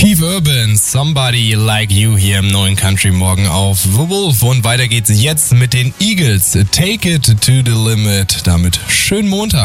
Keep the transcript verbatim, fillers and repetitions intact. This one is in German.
Keith Urban, Somebody Like You hier im neuen Country Morgen auf The Wolf. Und weiter geht's jetzt mit den Eagles. Take it to the limit. Damit schönen Montag.